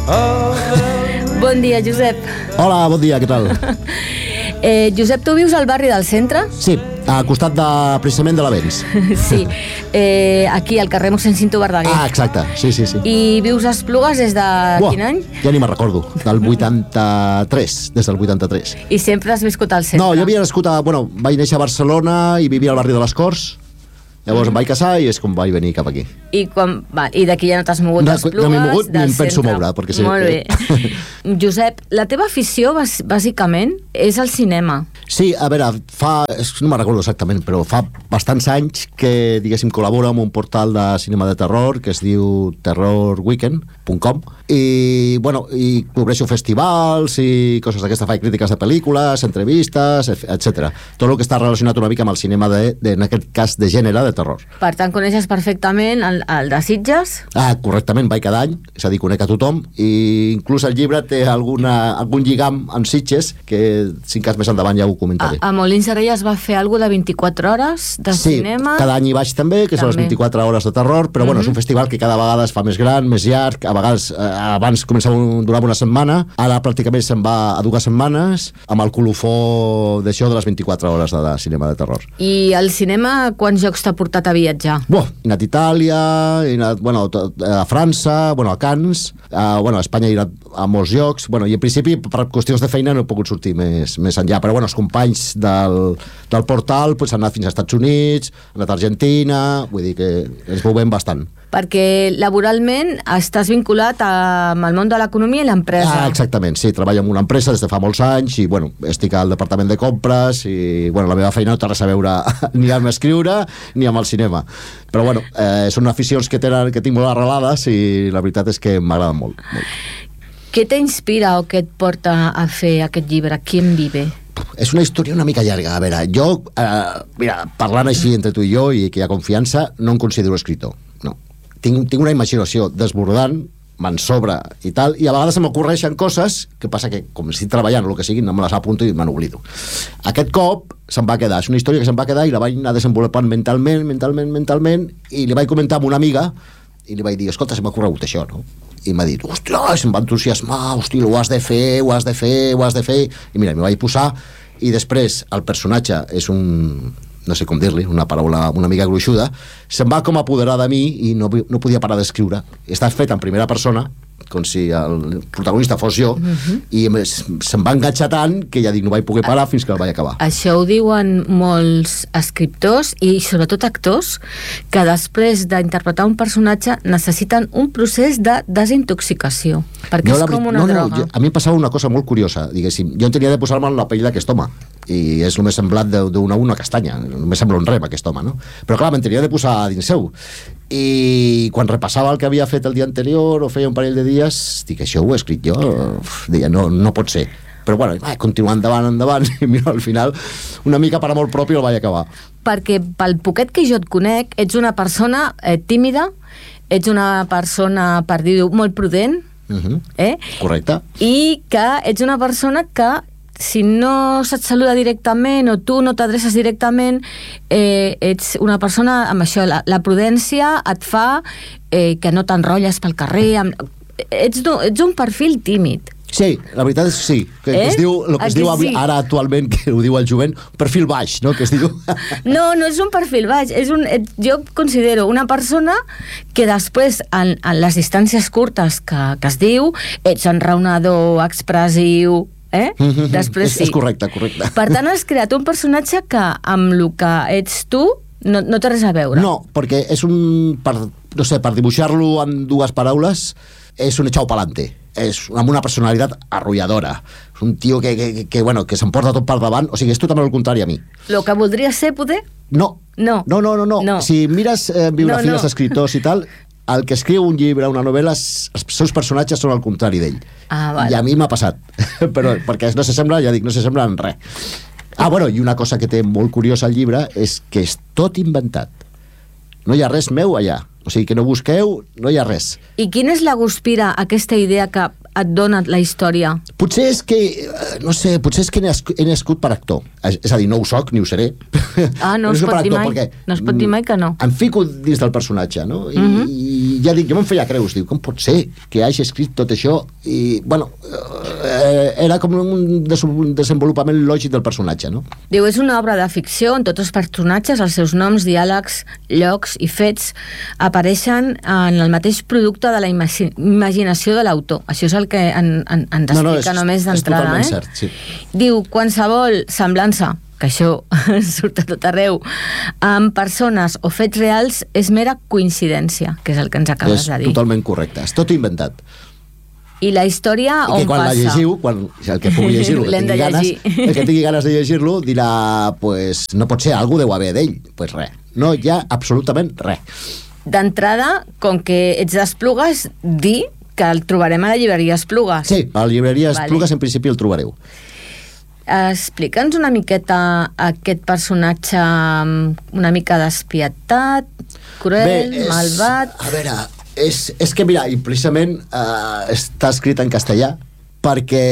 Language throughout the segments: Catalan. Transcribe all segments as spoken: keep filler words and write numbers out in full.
Bon dia, Josep. Hola, bon dia, què tal? Eh, Josep, tu vius al barri del centre? Sí, al costat de, precisament de l'Avenç. Sí, eh, aquí al carrer mossèn Cinto Verdaguer. Ah, exacte, sí, sí, sí. I vius a Esplugues des de Buah, quin any? Ja ni me'n recordo, del vuitanta-tres, des del vuitanta-tres. I sempre has viscut al centre? No, jo havia nascut a... Bueno, vaig néixer a Barcelona i vivia al barri de les Corts. Llavors em vaig casar i és com vaig venir cap aquí. I, quan, va, i d'aquí ja no t'has mogut No, d'Esplugues, no m'he mogut ni em penso centre. moure, perquè sí. Molt bé. Josep, la teva afició, bàs- bàsicament, és el cinema. Sí, a veure, fa... No me'n recordo exactament, però fa bastants anys que, diguéssim, col·laboro amb un portal de cinema de terror que es diu terror weekend punt com i, bueno, i cobreixo festivals i coses d'aquesta, faig crítiques de pel·lícules, entrevistes, etcètera. Tot el que està relacionat una mica amb el cinema, de, de, en aquest cas, de gènere, de terror. Per tant, coneixes perfectament el, el de Sitges? Ah, correctament, vaig cada any, és a dir, conec a tothom, i inclús el llibre té alguna, algun lligam amb Sitges, que cinc anys més endavant ja ho comentaré. A, a Molins de Rei es va fer alguna de vint-i-quatre hores de sí, cinema? cada any hi vaig també, que també. Són les vint-i-quatre hores de terror, però mm-hmm. bueno, és un festival que cada vegada es fa més gran, més llarg, a vegades eh, abans començava un, durava una setmana, ara pràcticament se'n va a dues setmanes, amb el colofó d'això de les vint-i-quatre hores de, de cinema de terror. I el cinema, quants jocs t'ha portat a viatjar? Buah, he anat a Itàlia, he anat, bueno, a França, bueno, a Cannes, a, bueno, a Espanya he anat a molts llocs, bueno, i en principi per qüestions de feina no he pogut sortir més, més enllà, però bueno, els companys del, del portal pues, han anat fins als Estats Units, han anat a Argentina, vull dir que ens movem bastant. Perquè laboralment estàs vinculat a, amb el món de l'economia i l'empresa. Ah, exactament, sí, treballo en una empresa des de fa molts anys i, bueno, estic al departament de compres i, bueno, la meva feina no té res a veure ni amb escriure ni amb el cinema. Però, bueno, eh, són aficions que, tenen, que tinc molt arrelades i la veritat és que m'agrada molt, molt. Què t'inspira o què et porta a fer aquest llibre? Quien vive? És una història una mica llarga. A veure, jo, eh, mira, parlant així entre tu i jo i que hi ha confiança, no em considero escritor, no. Tinc, tinc una imaginació desbordant, me'n sobra i tal, i a vegades se m'ocorreixen coses que passa que, com estic treballant o el que sigui, no me les apunto i me n'oblido. Aquest cop se'm va quedar, és una història que se'm va quedar i la vaig anar desenvolupant mentalment, mentalment, mentalment, i li vaig comentar amb una amiga i li vaig dir, escolta, se m'ha ocorregut això, no? I m'ha dit, ostres, em va entusiasmar, hosti, ho has de fer, ho has de fer, ho has de fer, i mira, m'hi vaig posar, i després el personatge és un... no sé com dir-li, una paraula una mica gruixuda, se'n va com apoderar de mi i no, no podia parar d'escriure. Està fet en primera persona, com si el protagonista fos jo, uh-huh. i més, se'm va enganxar tant que ja dic, no vaig poder parar fins que el vaig acabar. Això ho diuen molts escriptors i sobretot actors que després d'interpretar un personatge necessiten un procés de desintoxicació, perquè no, és com una no, no, droga. Jo, a mi em passava una cosa molt curiosa, diguéssim. Jo tenia de posar-me en la pell d'aquest home i és el més semblat d'una una castanya, només sembla un rem aquest home, no? Però clar, me'n tenia de posar dins seu i quan repassava el que havia fet el dia anterior o feia un parell de dies, dic, això ho he escrit jo, deia, no, no pot ser, però bueno, va, continuar endavant, endavant i mira, al final una mica per amor propi el vaig acabar. Perquè pel poquet que jo et conec ets una persona eh, tímida, ets una persona, per dir-ho, molt prudent, uh-huh. eh? Correcte. I que ets una persona que si no se't saluda directament o tu no t'adreces directament, eh, ets una persona amb això, la, la prudència et fa eh, que no t'enrotlles pel carrer, amb, ets, ets un perfil tímid. Sí, la veritat és que sí, que, eh? que es diu, el que es diu sí? Ara actualment, que ho diu el jovent, perfil baix, no?, que es diu. No, no és un perfil baix, és un, jo considero una persona que després, en, en les distàncies curtes que, que es diu, ets enraonador, expressiu, eh? Mm-hmm. Després sí. És, és correcte, correcte. Per tant, has creat un personatge que amb el que ets tu no, no té res a veure. No, perquè és un, per, no sé, per dibuixar-lo en dues paraules, és un echao pa'lante. És amb una personalitat arrolladora. És un tio que, que, que, bueno, que s'emporta tot per davant, o sigui, és totalment el contrari a mi. Lo que voldria ser, poder? No. No. No, no, no, no. no. Si mires eh, biografies no, no. d'escriptors i tal, el que escriu un llibre, una novel·la, els seus personatges són el contrari d'ell. Ah, vale. I a mi m'ha passat. Però perquè no s'assembla, ja dic, no s'assembla en res. Ah, bueno, i una cosa que té molt curiosa al llibre és que és tot inventat. No hi ha res meu allà. O sigui, que no busqueu, no hi ha res. I quina és la guspira, aquesta idea que et dona la història? Potser és que, no sé, potser és que he nascut, he nascut per actor. És, és a dir, no ho soc, ni ho seré. Ah, no es pot dir mai. No es pot dir mai que no. Em fico dins del personatge, no? I, Mhm. i ja dic, jo me'n feia creus, diu, com pot ser que hagi escrit tot això? I, bueno, eh, era com un des un desenvolupament lògic del personatge, no? Diu, és una obra de ficció on tots els personatges, els seus noms, diàlegs, llocs i fets apareixen en el mateix producte de la imagi imaginació de l'autor. Això és el que en, en, ens explica no, no, és, només d'entrada. És totalment eh? cert, sí. Diu, qualsevol semblança, que això surt a tot arreu, amb persones o fets reals és mera coincidència, que és el que ens acabes És de dir. totalment correcte, és tot inventat. I la història I on que quan passa? la llegiu, quan, el que pugui llegir-lo, que L'hem de tingui ganes, llegir. el que tingui ganes de llegir-lo dirà, pues, no pot ser, algú deu haver d'ell. Pues res, no hi ha absolutament res. D'entrada, com que ets d'Esplugues, dir que el trobarem a la llibreria Esplugues. Sí, a la llibreria Vale. Esplugues en principi el trobareu. Explica'ns una miqueta aquest personatge una mica despietat, cruel, és, malvat... A veure, és, és que mira, i precisament eh, està escrit en castellà perquè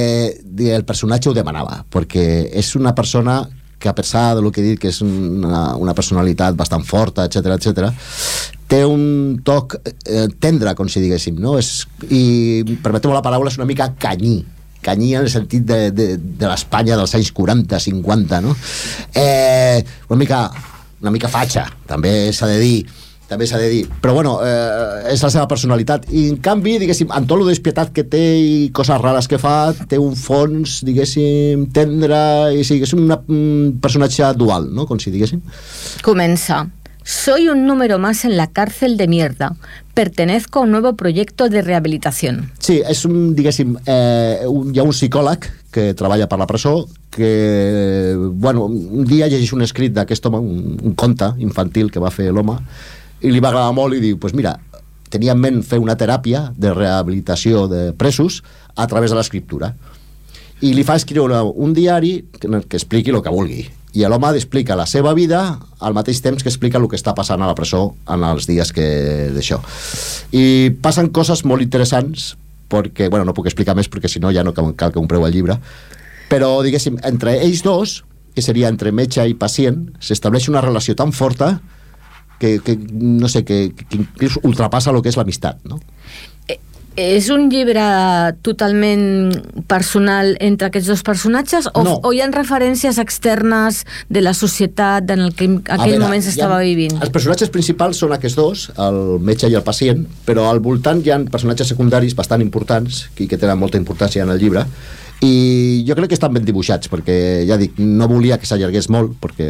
el personatge ho demanava, perquè és una persona que a pesar del que he dit que és una, una personalitat bastant forta, etcètera, etcètera, té un toc eh, tendre, com si diguéssim, no? És, i permeteu la paraula, és una mica canyí, canyí en el sentit de, de, de l'Espanya dels anys quaranta, cinquanta, no? Eh, una mica una mica fatxa, també s'ha de dir, també s'ha de dir, però bueno, eh, és la seva personalitat, i en canvi, diguéssim, amb tot lo despietat que té i coses rares que fa, té un fons, diguéssim, tendre, i sí, és una, un personatge dual, no?, com si diguéssim. Comença. Soy un número más en la cárcel de mierda. Pertenezco a un nuevo proyecto de rehabilitación. Sí, és un, diguéssim, eh, un, hi ha un psicòleg que treballa per la presó que, bueno, un dia llegeix un escrit d'aquest home, un, un conte infantil que va fer l'home, i li va agradar molt i diu, pues mira, tenia en ment fer una teràpia de rehabilitació de presos a través de l'escriptura. I li fa escriure un diari que, que expliqui el que vulgui. I l'home explica la seva vida al mateix temps que explica el que està passant a la presó en els dies que d'això. I passen coses molt interessants, perquè, bueno, no puc explicar més perquè si no ja no cal que compreu el llibre, però, diguéssim, entre ells dos, que seria entre metge i pacient, s'estableix una relació tan forta que, que no sé, que, que inclús ultrapassa el que és l'amistat, no? És un llibre totalment personal entre aquests dos personatges o, no. o hi ha referències externes de la societat en el que en aquell veure, moment s'estava vivint? Els personatges principals són aquests dos, el metge i el pacient, però al voltant hi ha personatges secundaris bastant importants i que tenen molta importància en el llibre, i jo crec que estan ben dibuixats, perquè ja dic, no volia que s'allargués molt, perquè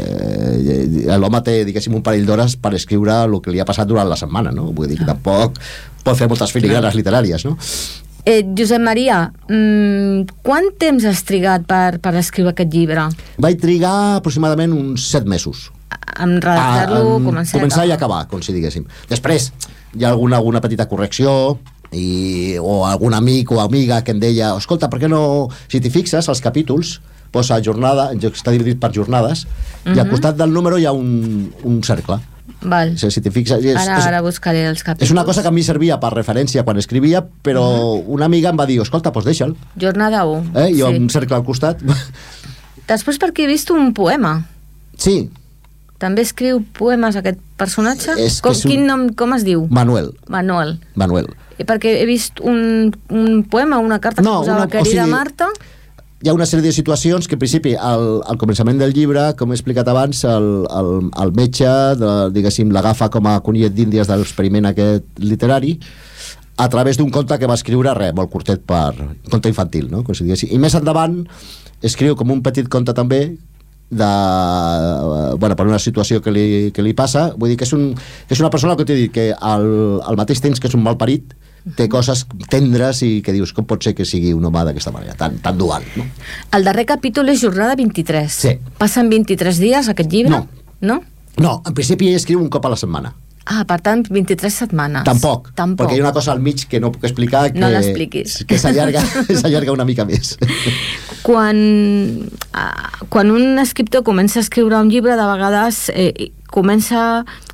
l'home té, diguéssim, un parell d'hores per escriure el que li ha passat durant la setmana, no? Vull dir que tampoc pot fer moltes filigranes literàries, no? Eh, Josep Maria, mmm, quant temps has trigat per, per escriure aquest llibre? Vaig trigar aproximadament uns set mesos. En redactar-lo, començar, començar i acabar, com si diguéssim. Després hi ha alguna, alguna petita correcció, i, o algun amic o amiga que em deia, escolta, per què no, si t'hi fixes, els capítols posa jornada, està dividit per jornades, uh-huh. i al costat del número hi ha un, un cercle. Val. Si, si t'hi fixes, és, ara, ara buscaré els capítols. És una cosa que a mi servia per referència quan escrivia, però uh-huh. una amiga em va dir, escolta, doncs deixa'l. Jornada u. Eh? I sí. un cercle al costat. Després perquè he vist un poema. Sí. També escriu poemes aquest personatge? És com, és un... Quin nom, com es diu? Manuel. Manuel. Manuel. I perquè he vist un, un poema, una carta no, que posava una, querida o sigui, Marta. Hi ha una sèrie de situacions que, en principi, al, al començament del llibre, com he explicat abans, el, el, el metge, de, diguéssim, l'agafa com a conillet d'índies de l'experiment aquest literari, a través d'un conte que va escriure, res, molt curtet, per conte infantil, no? Com si diguéssim. I més endavant escriu com un petit conte també de, bueno, per una situació que li, que li passa. Vull dir que és, un, que és una persona que t'he dit que al, al mateix temps que és un malparit té coses tendres i que dius com pot ser que sigui un home d'aquesta manera, tan, tan dual, no? El darrer capítol és jornada vint-i-tres. Sí. Passen vint-i-tres dies aquest llibre? No. No? No, en principi escriu un cop a la setmana. Ah, per tant, vint-i-tres setmanes. Tampoc, Tampoc. perquè hi ha una cosa al mig que no puc explicar que, no l'expliquis. Que s'allarga s'allarga una mica més. Quan, quan un escriptor comença a escriure un llibre, de vegades eh, comença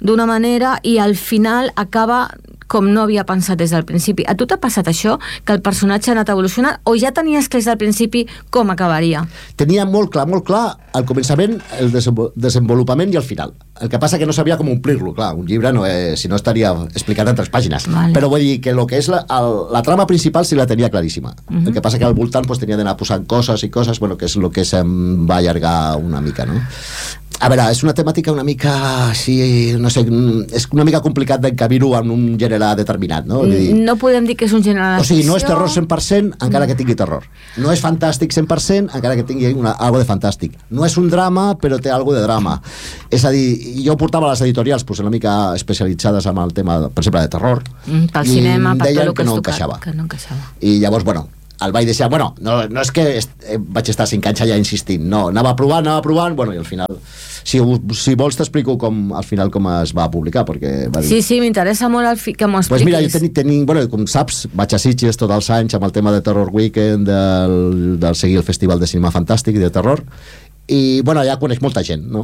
d'una manera i al final acaba com no havia pensat des del principi. A tu t'ha passat això? Que el personatge ha anat evolucionant? O ja tenies clar des del principi com acabaria? Tenia molt clar, molt clar al començament, el desenvolupament i el final. El que passa que no sabia com omplir-lo. Clar, un llibre no és, si no estaria explicat en tres pàgines. Vale. Però vull dir que el que és la, el, la trama principal sí la tenia claríssima. Uh-huh. El que passa que al voltant pues, tenia d'anar posant coses i coses, bueno, que és el que se'm va allargar una mica, no? A veure, és una temàtica una mica, sí, no sé, és una mica complicat d'encabir-ho en un gènere determinat, no? Vull dir, no podem dir que és un gènere de o sigui, no és ficció. terror cent per cent encara que tingui terror. No és fantàstic cent per cent encara que tingui una, algo de fantàstic. No és un drama, però té algo de drama. És a dir, jo portava les editorials pues, una mica especialitzades en el tema, per exemple, de terror. Mm, pel i cinema, per tot el que que no has tocat, encaixava. que no encaixava. I llavors, bueno, el vaig deixar, bueno, no, no és que est, eh, vaig estar cinc anys allà insistint, no, anava provant, anava provant, bueno, i al final, si, si vols t'explico com, al final com es va publicar, perquè va dir... Sí, sí, m'interessa molt el fi, que m'ho expliquis. Pues mira, jo teni, teni, bueno, com saps, vaig a Sitges tots els anys amb el tema de Terror Weekend, del, del seguir el Festival de Cinema Fantàstic i de Terror, i bueno, allà coneix molta gent, no?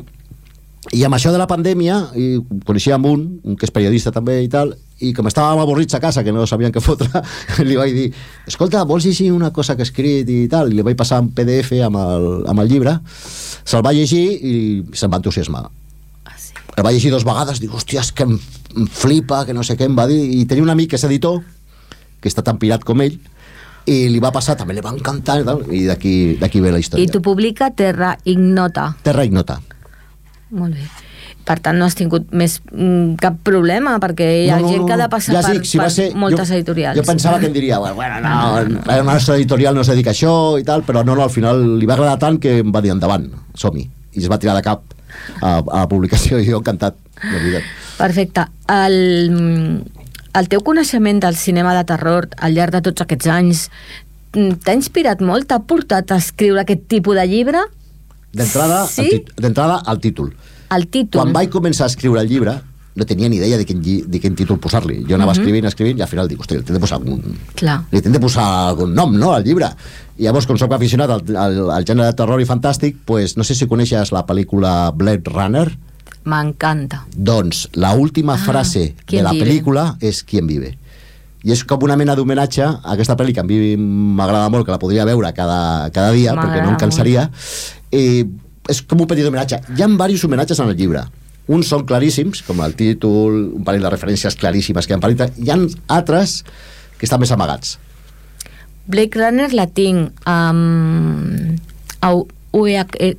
I amb això de la pandèmia, i coneixíem un, un que és periodista també i tal, i com estàvem avorrits a casa, que no sabien què fotre, li vaig dir, escolta, vols llegir una cosa que he escrit i tal? I li vaig passar en P D F amb el, amb el llibre, se'l va llegir i se'm va entusiasmar. Ah, sí. El va llegir dos vegades, dic, hòstia, és que em, em flipa, que no sé què em va dir, i tenia un amic que és editor, que està tan pirat com ell, i li va passar, també li va encantar, i, tal, i d'aquí d'aquí ve la història. I tu publica Terra Ignota. Terra Ignota. Molt bé. Per tant, no has tingut més mm, cap problema, perquè hi ha no, no, gent no, que ha de passar ja per, dic, si per ser, moltes jo, editorials. Jo pensava que em diria, bueno, no, la nostra editorial no es dedica a això i tal, però no, no, al final li va agradar tant que em va dir endavant, som-hi. I es va tirar de cap a, a la publicació i jo encantat, de veritat. Perfecte. El, el teu coneixement del cinema de terror al llarg de tots aquests anys t'ha inspirat molt? T'ha portat a escriure aquest tipus de llibre? D'entrada, sí? tit, d'entrada al títol. El títol. Quan vaig començar a escriure el llibre, no tenia ni idea de quin, de quin títol posar-li. Jo anava uh-huh. escrivint, escrivint, i al final dic, hosti, li tinc de posar algun, Clar. li tinc de posar algun nom, no?, al llibre. I llavors, com soc aficionat al, al, al gènere de terror i fantàstic, pues, no sé si coneixes la pel·lícula Blade Runner. M'encanta. Doncs la última ah, frase de la vive? pel·lícula és Quien vive. I és com una mena d'homenatge a aquesta pel·li que a mi m'agrada molt, que la podria veure cada, cada dia, perquè no em cansaria. I és com un petit homenatge. Hi ha diversos homenatges en el llibre. Uns són claríssims, com el títol, un parell de referències claríssimes que hi ha en pel·lícula. Hi ha altres que estan més amagats. Blade Runner la tinc um, a V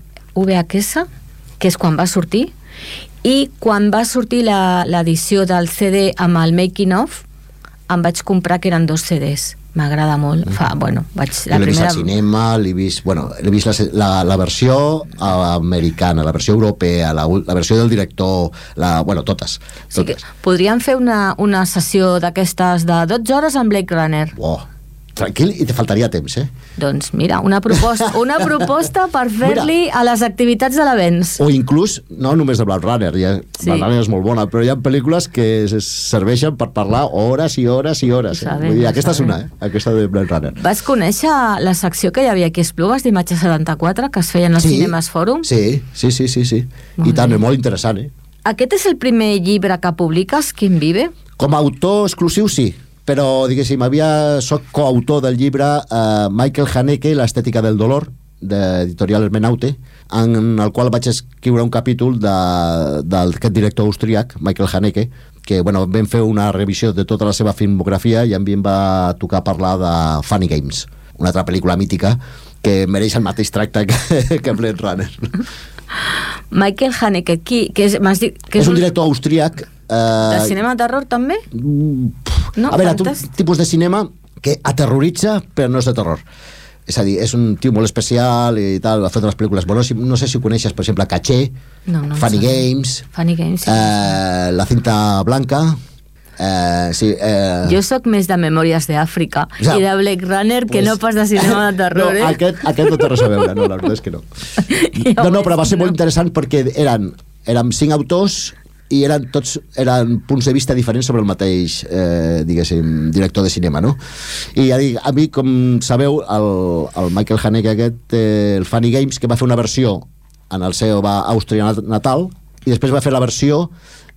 H S, que és quan va sortir, i quan va sortir l'edició del C D amb el making of, em vaig comprar que eren dos C Ds. M'agrada molt. Mm. Fa, bueno, vaig, la l'he primera... vist al cinema, l'he vist, bueno, l'he vist la, la, la versió americana, la versió europea, la, la versió del director, la, bueno, totes. totes. Sí que podríem fer una, una sessió d'aquestes de dotze hores amb Blade Runner. Oh, tranquil, i te faltaria temps, eh? Doncs mira, una proposta, una proposta per fer-li a les activitats de l'avenç. O inclús, no només de Blade Runner, ja, sí. Blade Runner és molt bona, però hi ha pel·lícules que es serveixen per parlar hores i hores i hores. Eh? Sabem, Vull dir, aquesta és una, eh? Aquesta de Blade Runner. Vas conèixer la secció que hi havia aquí a Esplugues d'Imatge setanta-quatre, que es feien als sí, Cinemes Fòrum? Sí, sí, sí, sí, sí. I tant, és molt interessant, eh? Aquest és el primer llibre que publiques, Quien vive? Com a autor exclusiu, sí. Però, diguéssim, havia, soc coautor del llibre uh, Michael Haneke, l'estètica del dolor, d'Editorial Hermenaute, en el qual vaig escriure un capítol d'aquest director austríac, Michael Haneke, que bueno, vam fer una revisió de tota la seva filmografia i a mi em va tocar parlar de Funny Games, una altra pel·lícula mítica que mereix el mateix tracte que, que Blade Runner. Michael Haneke, qui, que és, dit, que és, és un director austríac. Uh, de cinema de terror, també? No, a veure, un tipus de cinema que aterroritza, però no és de terror. És a dir, és un tio molt especial i tal, ha fet unes pel·lícules. Bueno, no sé si ho coneixes, per exemple, Caché, no, no Funny Games, Funny Games sí. uh, La cinta blanca. Uh, sí, uh... Jo sóc més de Memòries d'Àfrica o sea, i de Blade Runner que pues... no pas de cinema de terror, no, eh? Aquest, aquest no té res a veure, no, la veritat és que no. No, no, però va ser molt interessant perquè eren, eren cinc autors i eren tots eren punts de vista diferents sobre el mateix eh, diguéssim, director de cinema, no? I a, a mi, com sabeu, el, el Michael Haneke aquest, eh, el Funny Games, que va fer una versió en el seu Àustria natal i després va fer la versió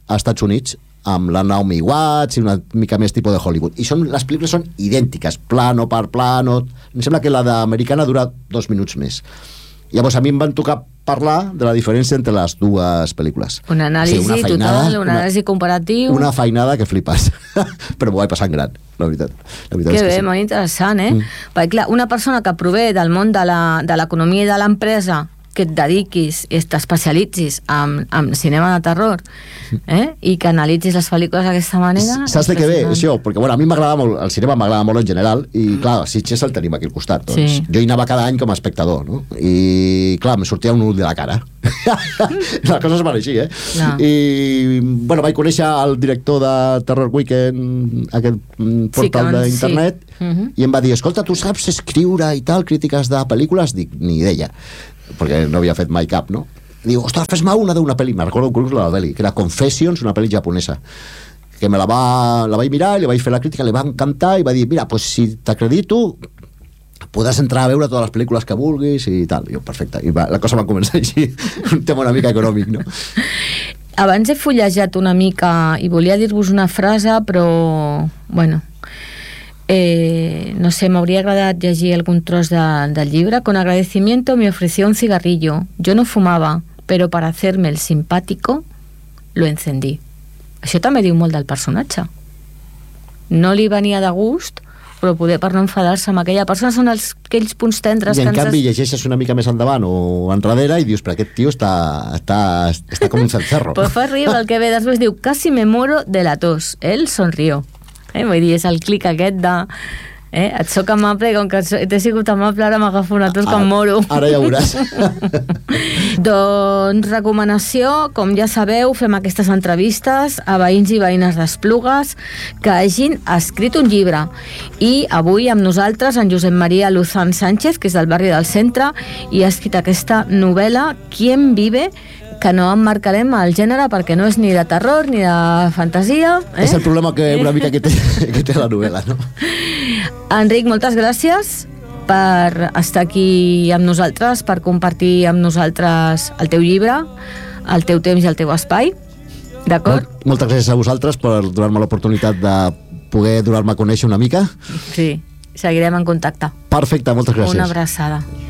a Estats Units, amb la Naomi Watts i una mica més tipus de Hollywood. I són, les pel·lícules són idèntiques, plano per plano. Em sembla que la d'americana dura dos minuts més. Llavors a mi em van tocar parlar de la diferència entre les dues pel·lícules. Una anàlisi o sigui, una feinada, total, una, una anàlisi comparatiu. Una feinada que flipes. Però m'ho vaig passar en gran, la veritat. La veritat que és que bé, sí. molt interessant, eh? Mm. Perquè clar, una persona que prové del món de l'economia i de l'empresa, que et dediquis i t'especialitzis en, en cinema de terror, eh? I que analitzis les pel·lícules d'aquesta manera... Saps de què ve, això? Perquè bueno, a mi m'agrada molt, el cinema m'agrada molt en general, i clar, Sitges el tenim aquí al costat, doncs. Sí. Jo hi anava cada any com a espectador, no? I clar, me sortia un ull de la cara. Les coses van així, eh? No. I bueno, vaig conèixer el director de Terror Weekend, aquest portal sí, d'internet, sí. uh-huh. I em va dir, escolta, tu saps escriure i tal, crítiques de pel·lícules? Dic, ni idea, perquè no havia fet mai cap, no? Diu, ostres, fes-me una d'una pel·li, me'n recordo inclús la pel·li, que era Confessions, una pel·li japonesa, que me la, va, la vaig mirar, li vaig fer la crítica, li va encantar i va dir, mira, pues si t'acredito podràs entrar a veure totes les pel·lícules que vulguis i tal. I jo, perfecte. I va, la cosa va començar així, un tema una mica econòmic, no? Abans he fullejat una mica i volia dir-vos una frase, però, bueno... Eh, no sé, m'hauria agradat llegir algun tros de, del llibre. Con agradecimiento me ofreció un cigarrillo. Yo no fumaba, pero para hacerme el simpático lo encendí. Això també diu molt del personatge. No li venia de gust, però poder per no enfadar-se amb aquella persona són els, aquells punts tendres. I en que canvi ens... llegeixes una mica més endavant o enrere i dius, però aquest tio està, està, està com un cencerro. Pues fa riure el que ve després, diu, casi me muero de la tos. Él sonrió. Eh, vull dir, és el clic aquest de eh, et soc amable i com que t'he sigut amable ara m'agafo una tos com moro. Ara ja veuràs. Doncs recomanació, com ja sabeu, fem aquestes entrevistes a veïns i veïnes d'Esplugues que hagin escrit un llibre, i avui amb nosaltres en Josep Maria Luzán Sánchez, que és del barri del Centre, i ha escrit aquesta novel·la Quién vive, que no emmarcarem el gènere perquè no és ni de terror ni de fantasia. Eh? És el problema que una mica que té, que té la novel·la, no? Enric, moltes gràcies per estar aquí amb nosaltres, per compartir amb nosaltres el teu llibre, el teu temps i el teu espai. D'acord? Molt, moltes gràcies a vosaltres per donar-me l'oportunitat de poder donar-me a conèixer una mica. Sí, seguirem en contacte. Perfecte, moltes gràcies. Una abraçada.